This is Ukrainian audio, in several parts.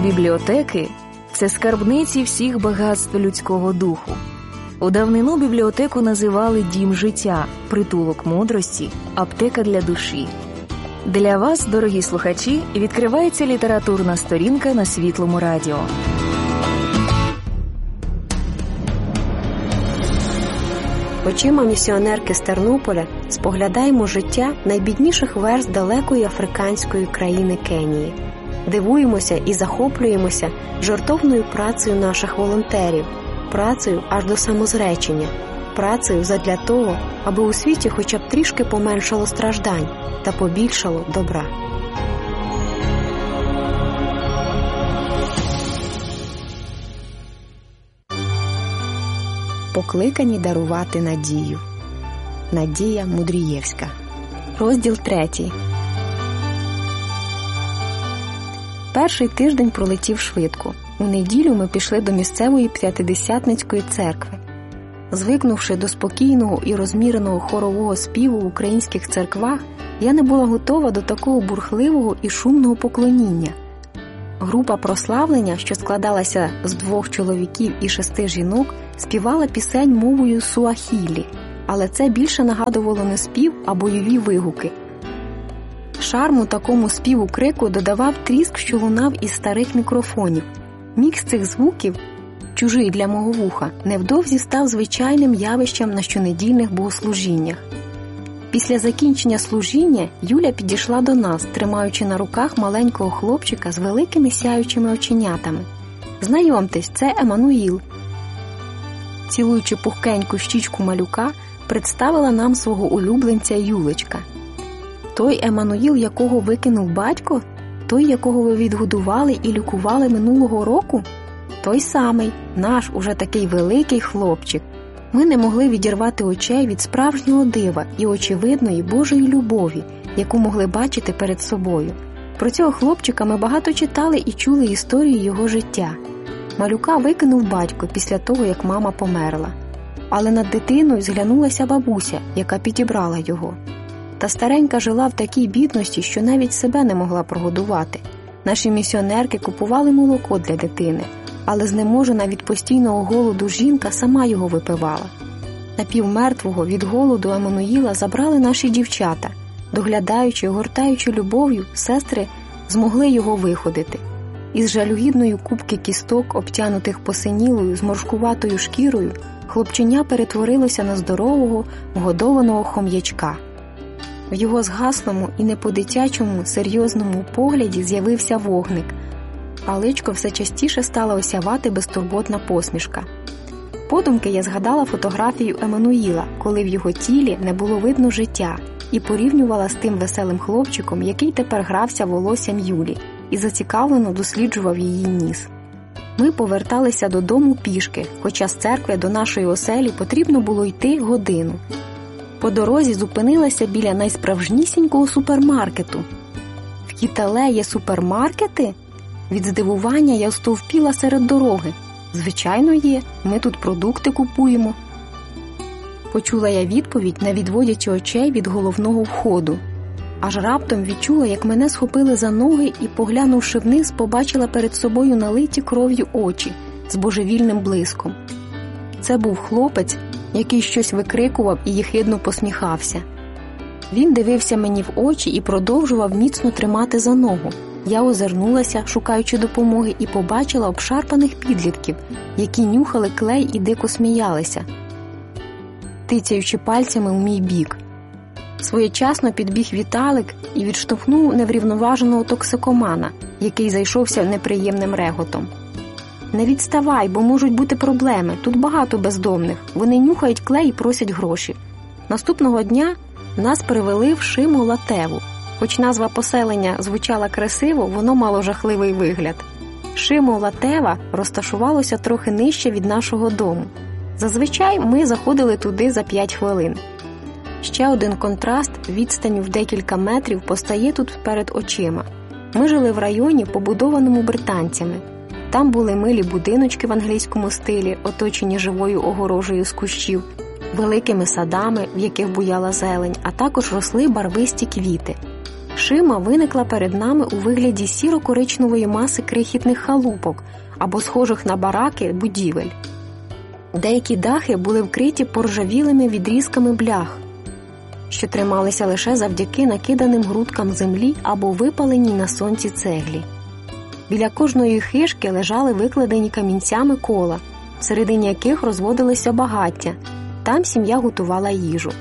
Бібліотеки – це скарбниці всіх багатств людського духу. У давнину бібліотеку називали дім життя, притулок мудрості, аптека для душі. Для вас, дорогі слухачі, відкривається літературна сторінка на Світлому радіо. Очима місіонерки з Тернополя споглядаємо життя найбідніших верств далекої африканської країни Кенії. Дивуємося і захоплюємося жертовною працею наших волонтерів, працею аж до самозречення, працею задля того, аби у світі хоча б трішки поменшало страждань та побільшало добра. Покликані дарувати надію. Надія Мудрієвська. Розділ 3. Перший тиждень пролетів швидко. У неділю ми пішли до місцевої п'ятидесятницької церкви. Звикнувши до спокійного і розміреного хорового співу в українських церквах, я не була готова до такого бурхливого і шумного поклоніння. Група прославлення, що складалася з 2 чоловіків і 6 жінок, співала пісень мовою суахілі, але це більше нагадувало не спів, а бойові вигуки. Шарму такому співу крику додавав тріск, що лунав із старих мікрофонів. Мікс цих звуків, чужий для мого вуха, невдовзі став звичайним явищем на щонедільних богослужіннях. Після закінчення служіння Юля підійшла до нас, тримаючи на руках маленького хлопчика з великими сяючими оченятами. «Знайомтесь, це Еммануїл». Цілуючи пухкеньку щічку малюка, представила нам свого улюбленця Юлечка. «Той Еммануїл, якого викинув батько? Той, якого ви відгодували і лікували минулого року? Той самий, наш уже такий великий хлопчик». Ми не могли відірвати очей від справжнього дива і очевидної Божої любові, яку могли бачити перед собою. Про цього хлопчика ми багато читали і чули історію його життя. Малюка викинув батько після того, як мама померла. Але над дитиною зглянулася бабуся, яка підібрала його. Та старенька жила в такій бідності, що навіть себе не могла прогодувати. Наші місіонерки купували молоко для дитини, але знеможена від постійного голоду жінка сама його випивала. Напівмертвого від голоду Еммануїла забрали наші дівчата. Доглядаючи і огортаючи любов'ю, сестри змогли його виходити. Із жалюгідної купки кісток, обтянутих посинілою, зморшкуватою шкірою, хлопченя перетворилося на здорового, вгодованого хом'ячка. В його згаслому і не по-дитячому серйозному погляді з'явився вогник, а личко все частіше стала осявати безтурботна посмішка. Подумки я згадала фотографію Еммануїла, коли в його тілі не було видно життя, і порівнювала з тим веселим хлопчиком, який тепер грався волоссям Юлі і зацікавлено досліджував її ніс. Ми поверталися додому пішки, хоча з церкви до нашої оселі потрібно було йти годину. По дорозі зупинилася біля найсправжнісінького супермаркету. В Кітале є супермаркети? Від здивування я стовпіла серед дороги. Звичайно є, ми тут продукти купуємо. Почула я відповідь, не відводячи очей від головного входу. Аж раптом відчула, як мене схопили за ноги і, поглянувши вниз, побачила перед собою налиті кров'ю очі з божевільним блиском. Це був хлопець, який щось викрикував і єхидно посміхався. Він дивився мені в очі і продовжував міцно тримати за ногу. Я озирнулася, шукаючи допомоги, і побачила обшарпаних підлітків, які нюхали клей і дико сміялися, тицяючи пальцями в мій бік. Своєчасно підбіг Віталик і відштовхнув неврівноваженого токсикомана, який зайшовся неприємним реготом. «Не відставай, бо можуть бути проблеми. Тут багато бездомних. Вони нюхають клей і просять гроші». Наступного дня нас перевели в Шимо-Латеву. Хоч назва поселення звучала красиво, воно мало жахливий вигляд. Шимо-Латева розташувалося трохи нижче від нашого дому. Зазвичай ми заходили туди за 5 хвилин. Ще один контраст відстанню в декілька метрів постає тут перед очима. Ми жили в районі, побудованому британцями. Там були милі будиночки в англійському стилі, оточені живою огорожею з кущів, великими садами, в яких буяла зелень, а також росли барвисті квіти. Шима виникла перед нами у вигляді сіро-коричневої маси крихітних халупок або схожих на бараки будівель. Деякі дахи були вкриті поржавілими відрізками блях, що трималися лише завдяки накиданим грудкам землі або випаленій на сонці цеглі. Біля кожної хижки лежали викладені камінцями кола, всередині яких розводилося багаття. Там сім'я готувала їжу.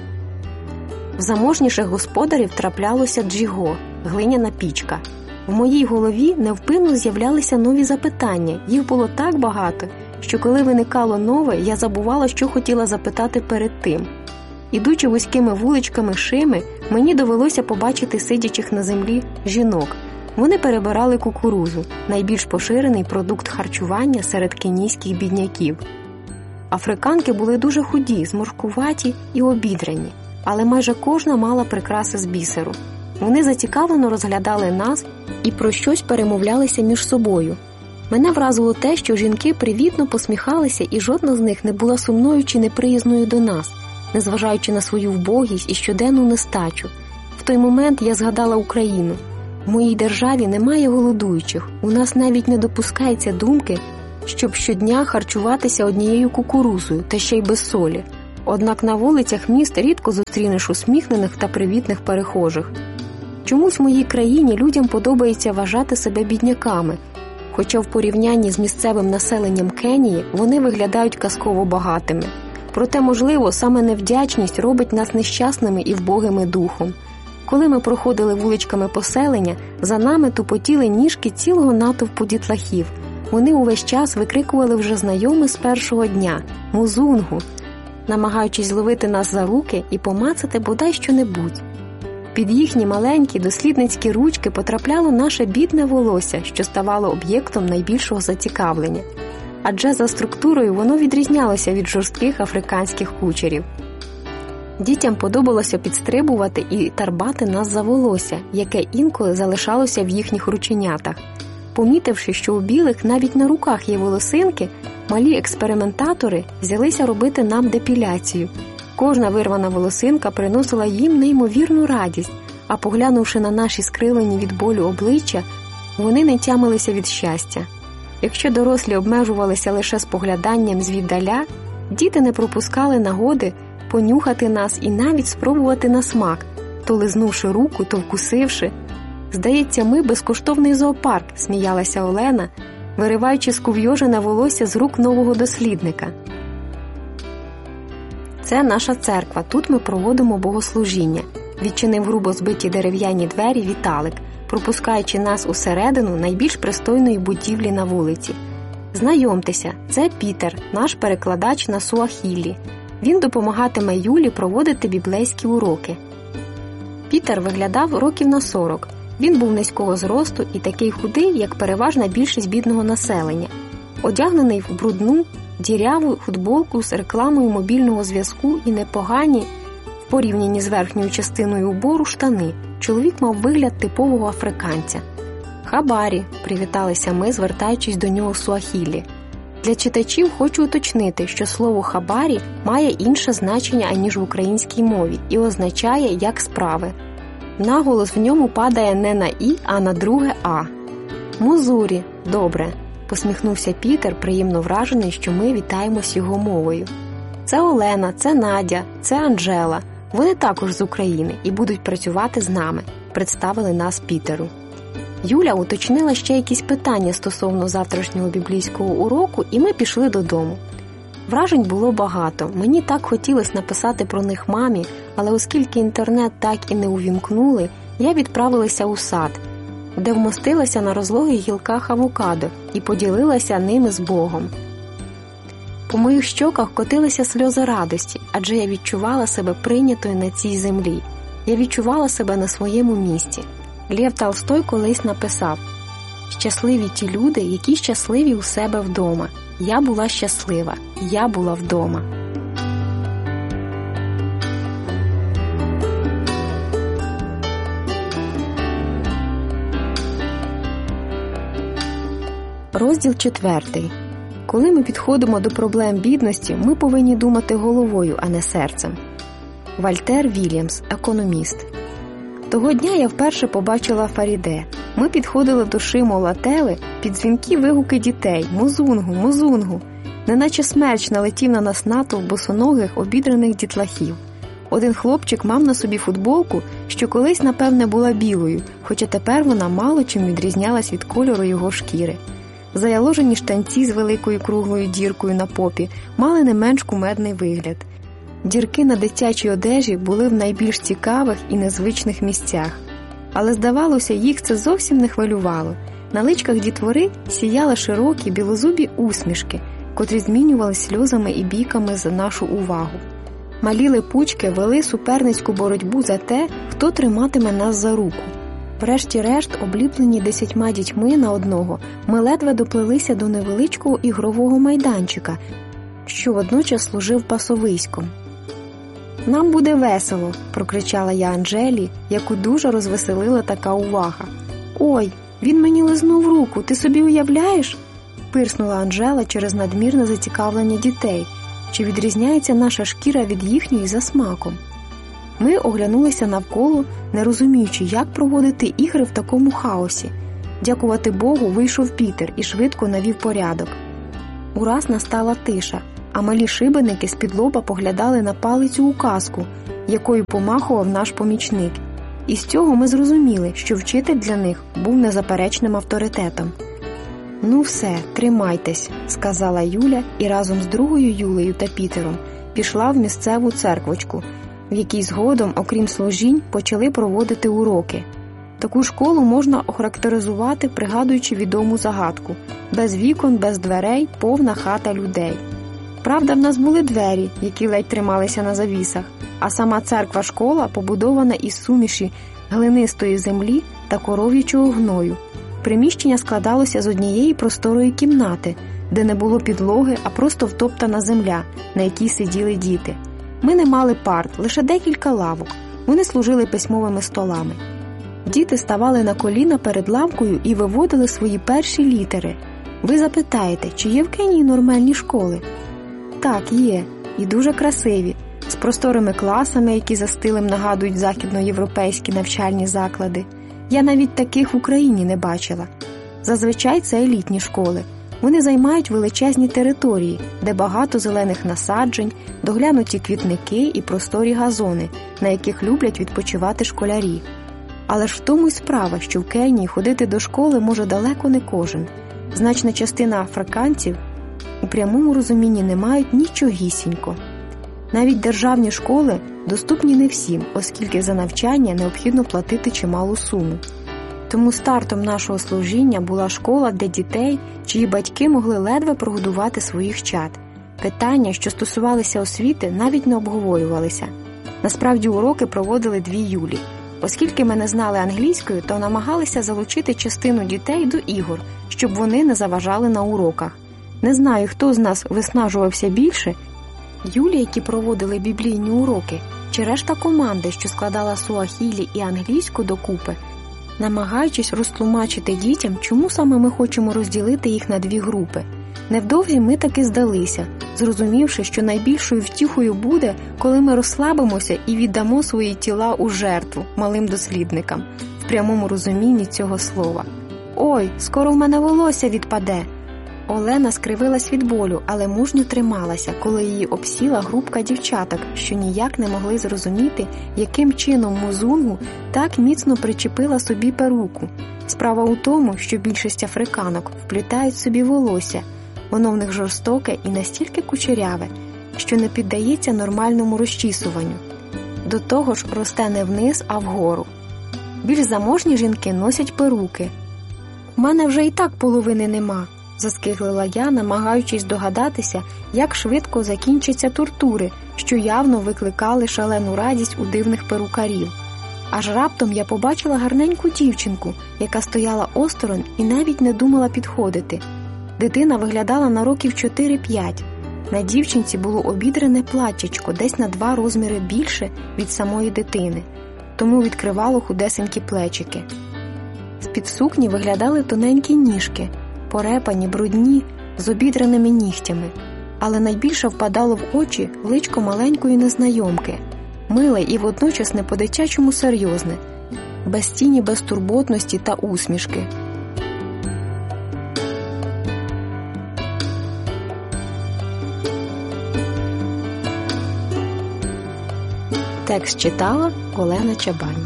В заможніших господарів траплялося джіго – глиняна пічка. В моїй голові невпинно з'являлися нові запитання. Їх було так багато, що коли виникало нове, я забувала, що хотіла запитати перед тим. Ідучи вузькими вуличками Шими, мені довелося побачити сидячих на землі жінок. Вони перебирали кукурудзу – найбільш поширений продукт харчування серед кенійських бідняків. Африканки були дуже худі, зморшкуваті і обідрані, але майже кожна мала прикраси з бісеру. Вони зацікавлено розглядали нас і про щось перемовлялися між собою. Мене вразило те, що жінки привітно посміхалися, і жодна з них не була сумною чи неприязною до нас, незважаючи на свою вбогість і щоденну нестачу. В той момент я згадала Україну. В моїй державі немає голодуючих, у нас навіть не допускається думки, щоб щодня харчуватися однією кукурудзою, та ще й без солі. Однак на вулицях міст рідко зустрінеш усміхнених та привітних перехожих. Чомусь в моїй країні людям подобається вважати себе бідняками, хоча в порівнянні з місцевим населенням Кенії вони виглядають казково багатими. Проте, можливо, саме невдячність робить нас нещасними і вбогими духом. Коли ми проходили вуличками поселення, за нами тупотіли ніжки цілого натовпу дітлахів. Вони увесь час викрикували вже знайоме з першого дня – «Музунгу», намагаючись зловити нас за руки і помацати бодай що-небудь. Під їхні маленькі дослідницькі ручки потрапляло наше бідне волосся, що ставало об'єктом найбільшого зацікавлення. Адже за структурою воно відрізнялося від жорстких африканських кучерів. Дітям подобалося підстрибувати і тарбати нас за волосся, яке інколи залишалося в їхніх рученятах. Помітивши, що у білих навіть на руках є волосинки, малі експериментатори взялися робити нам депіляцію. Кожна вирвана волосинка приносила їм неймовірну радість, а поглянувши на наші скривлені від болю обличчя, вони не тямилися від щастя. Якщо дорослі обмежувалися лише спогляданням звіддаля, діти не пропускали нагоди понюхати нас і навіть спробувати на смак, то лизнувши руку, то вкусивши. «Здається, ми безкоштовний зоопарк», – сміялася Олена, вириваючи скув'йожене волосся з рук нового дослідника. «Це наша церква, тут ми проводимо богослужіння», – відчинив грубо збиті дерев'яні двері Віталик, пропускаючи нас усередину найбільш пристойної будівлі на вулиці. «Знайомтеся, це Пітер, наш перекладач на суахілі. Він допомагатиме Юлі проводити біблейські уроки». Пітер виглядав років на 40. Він був низького зросту і такий худий, як переважна більшість бідного населення. Одягнений в брудну, діряву футболку з рекламою мобільного зв'язку і непогані, в порівнянні з верхньою частиною убору, штани. Чоловік мав вигляд типового африканця. «Хабарі», – привіталися ми, звертаючись до нього суахілі. Для читачів хочу уточнити, що слово «хабарі» має інше значення, аніж в українській мові, і означає «як справи». Наголос в ньому падає не на «і», а на друге «а». «Музурі», добре, посміхнувся Пітер, приємно вражений, що ми вітаємось його мовою. «Це Олена, це Надя, це Анжела. Вони також з України і будуть працювати з нами», представили нас Пітеру. Юля уточнила ще якісь питання стосовно завтрашнього біблійського уроку, і ми пішли додому. Вражень було багато. Мені так хотілося написати про них мамі, але оскільки інтернет так і не увімкнули, я відправилася у сад, де вмостилася на розлогих гілках авокадо і поділилася ними з Богом. По моїх щоках котилися сльози радості, адже я відчувала себе прийнятою на цій землі. Я відчувала себе на своєму місці. Лев Толстой колись написав: «Щасливі ті люди, які щасливі у себе вдома. Я була щаслива, я була вдома». Розділ 4. Коли ми підходимо до проблем бідності, ми повинні думати головою, а не серцем. Вальтер Вільямс, економіст. Того дня я вперше побачила Фаріде. Ми підходили до Шиму Латели під дзвінкі вигуки дітей «Музунгу! Музунгу!», неначе смерч налетів на нас натовп босоногих обідраних дітлахів. Один хлопчик мав на собі футболку, що колись, напевне, була білою, хоча тепер вона мало чим відрізнялась від кольору його шкіри. Заяложені штанці з великою круглою діркою на попі мали не менш кумедний вигляд. Дірки на дитячій одежі були в найбільш цікавих і незвичних місцях. Але, здавалося, їх це зовсім не хвилювало. На личках дітвори сіяли широкі білозубі усмішки, котрі змінювали сльозами і бійками за нашу увагу. Малі липучки вели суперницьку боротьбу за те, хто триматиме нас за руку. Врешті-решт, обліплені 10 дітьми на одного, ми ледве доплелися до невеличкого ігрового майданчика, що водночас служив пасовиськом. «Нам буде весело!» – прокричала я Анжелі, яку дуже розвеселила така увага. «Ой, він мені лизнув руку, ти собі уявляєш?» – пирснула Анжела через надмірне зацікавлення дітей. Чи відрізняється наша шкіра від їхньої за смаком? Ми оглянулися навколо, не розуміючи, як проводити ігри в такому хаосі. Дякувати Богу, вийшов Пітер і швидко навів порядок. Ураз настала тиша, а малі шибеники з-під лоба поглядали на палицю указку, якою помахував наш помічник. І з цього ми зрозуміли, що вчитель для них був незаперечним авторитетом. «Ну все, тримайтесь», – сказала Юля і разом з другою Юлею та Пітером пішла в місцеву церквочку, в якій згодом, окрім служінь, почали проводити уроки. Таку школу можна охарактеризувати, пригадуючи відому загадку: без вікон, без дверей, повна хата людей. Правда, в нас були двері, які ледь трималися на завісах, а сама церква-школа побудована із суміші глинистої землі та коров'ячого гною. Приміщення складалося з однієї просторої кімнати, де не було підлоги, а просто втоптана земля, на якій сиділи діти. Ми не мали парт, лише декілька лавок. Вони служили письмовими столами. Діти ставали на коліна перед лавкою і виводили свої перші літери. Ви запитаєте, чи є в Кенії нормальні школи? Так, є. І дуже красиві. З просторими класами, які за стилем нагадують західноєвропейські навчальні заклади. Я навіть таких в Україні не бачила. Зазвичай це елітні школи. Вони займають величезні території, де багато зелених насаджень, доглянуті квітники і просторі газони, на яких люблять відпочивати школярі. Але ж в тому й справа, що в Кенії ходити до школи може далеко не кожен. Значна частина африканців у прямому розумінні не мають нічогісінько. Навіть державні школи доступні не всім, оскільки за навчання необхідно платити чималу суму. Тому стартом нашого служіння була школа для дітей, чиї батьки могли ледве прогодувати своїх чад. Питання, що стосувалися освіти, навіть не обговорювалися. Насправді уроки проводили 2 Юлі. Оскільки ми не знали англійської, то намагалися залучити частину дітей до ігор, щоб вони не заважали на уроках. Не знаю, хто з нас виснажувався більше – Юлі, які проводили біблійні уроки, чи решта команди, що складала суахілі і англійську докупи, намагаючись розтлумачити дітям, чому саме ми хочемо розділити їх на 2 групи. Невдовзі ми таки здалися, зрозумівши, що найбільшою втіхою буде, коли ми розслабимося і віддамо свої тіла у жертву малим дослідникам, в прямому розумінні цього слова. «Ой, скоро в мене волосся відпаде!» Олена скривилась від болю, але мужньо трималася, коли її обсіла групка дівчаток, що ніяк не могли зрозуміти, яким чином Музунгу так міцно причепила собі перуку. Справа у тому, що більшість африканок вплітають собі волосся. Воно в них жорстоке і настільки кучеряве, що не піддається нормальному розчісуванню. До того ж росте не вниз, а вгору. Більш заможні жінки носять перуки. «У мене вже і так половини нема», – заскиглила я, намагаючись догадатися, як швидко закінчаться тортури, що явно викликали шалену радість у дивних перукарів. Аж раптом я побачила гарненьку дівчинку, яка стояла осторонь і навіть не думала підходити. Дитина виглядала на років 4-5. На дівчинці було обідрене платтячко, десь на 2 розміри більше від самої дитини, тому відкривало худесенькі плечики. З-під сукні виглядали тоненькі ніжки, порепані, брудні, з обідреними нігтями. Але найбільше впадало в очі личко маленької незнайомки, миле і водночас не по-дитячому серйозне. без тіні безтурботності та усмішки. Текст читала Олена Чабань.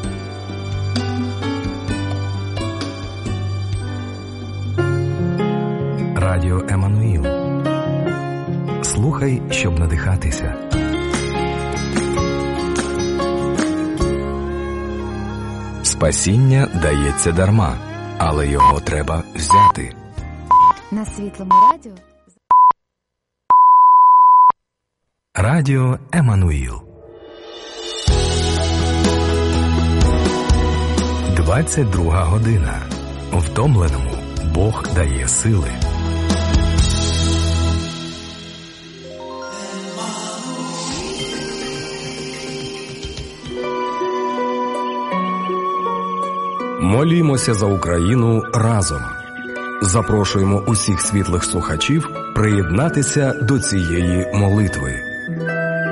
Радіо Еммануїл. Слухай, щоб надихатися. Спасіння дається дарма, але його треба взяти. На Світлому радіо. Радіо Еммануїл. 22 година. Втомленому Бог дає сили. Молімося за Україну разом. Запрошуємо усіх світлих слухачів приєднатися до цієї молитви.